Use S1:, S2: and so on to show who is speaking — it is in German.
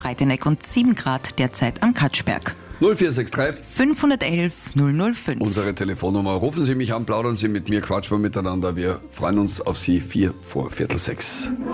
S1: Breiteneck und 7 Grad derzeit am Katschberg.
S2: 0463
S1: 511 005.
S2: Unsere Telefonnummer. Rufen Sie mich an, plaudern Sie mit mir, quatschen wir miteinander. Wir freuen uns auf Sie 5:45.